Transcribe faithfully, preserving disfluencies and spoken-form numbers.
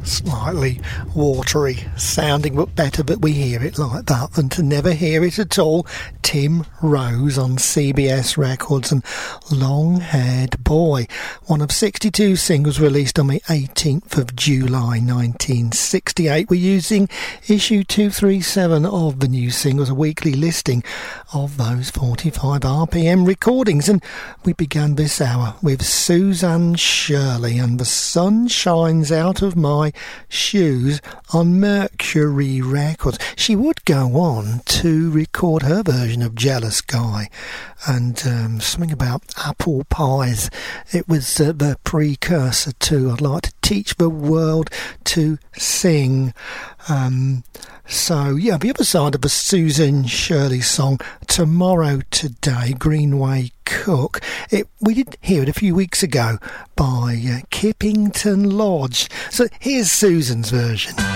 Slightly watery sounding, but better that we hear it like that than to never hear it at all. Tim Rose on C B S Records and Long Haired Boy, one of sixty-two singles released on the eighteenth of July nineteen sixty-eight. We're using issue two thirty-seven of the new singles, a weekly listing of those forty-five R P M recordings, and we began this hour with Suzanne Shirley and The Sun Shines Out of My Shoes on Mercury Records. She would go on to record her version of Jealous Guy and um, something about apple pies. It was uh, the precursor to I'd Like to Teach the World to Sing. Um, so, yeah, the other side of the Susan Shirley song, Tomorrow Today, Greenway Cook. It, we did hear it a few weeks ago by uh, Kippington Lodge. So here's Susan's version.